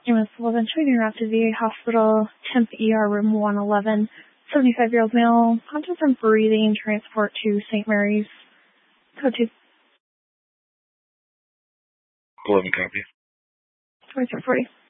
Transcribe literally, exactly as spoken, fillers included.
Miss Sullivan, showing you to V A Hospital, tenth E R, room one eleven. seventy-five-year-old male, conscious and breathing, transport to Saint Mary's. Code two. eleven copy. twenty-four forty.